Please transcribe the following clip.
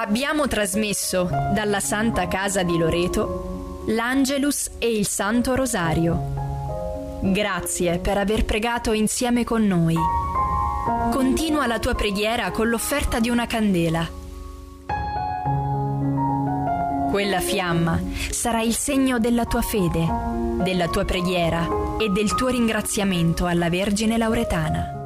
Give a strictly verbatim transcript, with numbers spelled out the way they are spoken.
Abbiamo trasmesso dalla Santa Casa di Loreto l'Angelus e il Santo Rosario. Grazie per aver pregato insieme con noi. Continua la tua preghiera con l'offerta di una candela. Quella fiamma sarà il segno della tua fede, della tua preghiera e del tuo ringraziamento alla Vergine Lauretana.